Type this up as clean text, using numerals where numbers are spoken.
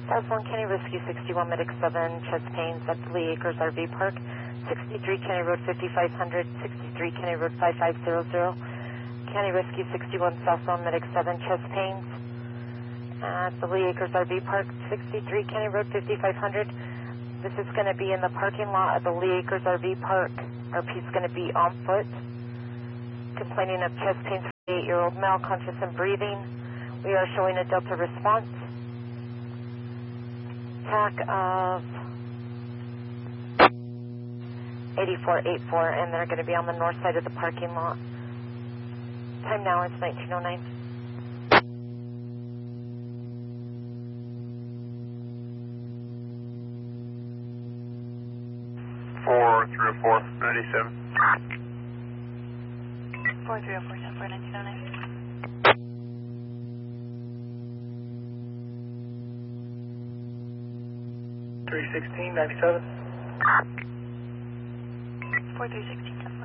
Southbound County Whiskey 61 Medic 7, chest pains at the Lee Acres RV Park, 63 County Road 5500, 63 County Road 5500. County Whiskey 61 Southbound Medic 7, chest pains at the Lee Acres RV Park, 63 County Road 5500. This is going to be in the parking lot at the Lee Acres RV Park. RP is going to be on foot. Complaining of chest pains for the 8-year-old male, conscious and breathing. We are showing a Delta response. TAC of 8484, and they're going to be on the north side of the parking lot. Time now is 1909. 4304, 97. 4304, 10-4, 1909. 316, 97. 4316, 10-4.